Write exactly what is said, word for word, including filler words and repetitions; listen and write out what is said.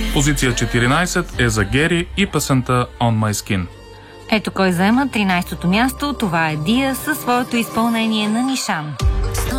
Позиция четиринайсет е за Гери и песента On My Skin. Ето кой заема тринайсетото място. Това е Дия със своето изпълнение на Нишан.